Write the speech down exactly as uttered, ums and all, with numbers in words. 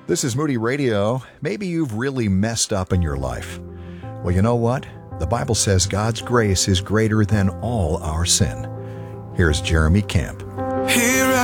This is Moody Radio. Maybe you've really messed up in your life. Well, you know what? The Bible says God's grace is greater than all our sin. Here's Jeremy Camp. Here